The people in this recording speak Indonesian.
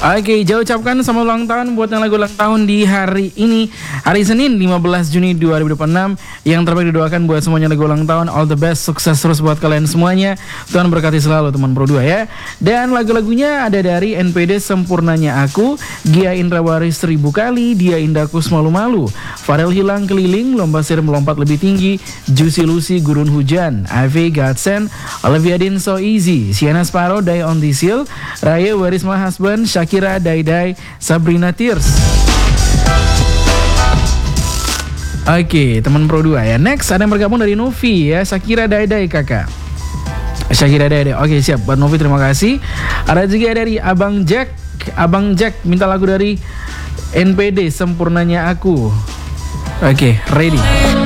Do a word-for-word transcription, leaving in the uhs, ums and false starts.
Oke, saya ucapkan selamat ulang tahun buat yang lagu ulang tahun di hari ini, hari Senin lima belas Juni dua ribu dua puluh enam. Yang terbaik didoakan buat semuanya lagu ulang tahun. All the best, sukses terus buat kalian semuanya. Tuhan berkati selalu teman Pro dua ya. Dan lagu-lagunya ada dari N P D Sempurnanya Aku, Gia Indrawari Seribu Kali, Dia Indahku Semalu-Malu, Farel Hilang Keliling, Lomba Sihir Melompat Lebih Tinggi, Juicy Lucy Gurun Hujan, Ivy Godsend, Olivia Dean So Easy, Sienna Sparrow Die on This Hill, Raya Where Is My Husband, Shakira Die Die, Sabrina Tears. Oke, teman Pro dua ya. Next ada yang bergabung dari Novi ya, Shakira Die Die kakak. Shakira Die Die. Oke, siap buat Novi, terima kasih. Ada juga dari Abang Jack. Abang Jack minta lagu dari N P D Sempurnanya Aku. Oke, ready.